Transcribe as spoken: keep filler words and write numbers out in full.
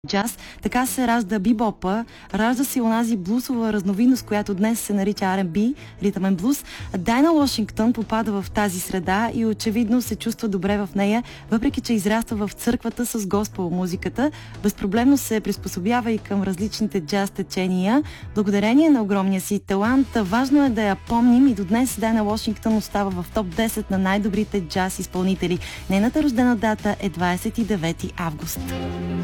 джаз. Така се ражда бибопа, ражда се онази блусова разновидност, която днес се нарича Ар енд Би, ритъм енд блус. Дайна Уошингтън попада в тази среда и очевидно се чувства добре в нея, въпреки че израства в църквата с госпел музиката. Безпроблемно се приспособява и към различните джаз течения. Благодарение на огромния си талант, важно е да я помним и до днес Дайна Уошингтън остава в топ десет на най-добрите джаз изпълнители. Нейната рождена дата е двадесет и девети август.